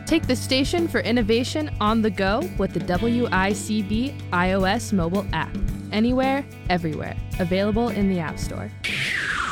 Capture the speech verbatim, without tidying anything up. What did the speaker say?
Take the station for innovation on the go with the W I C B iOS mobile app. Anywhere, everywhere. Available in the App Store.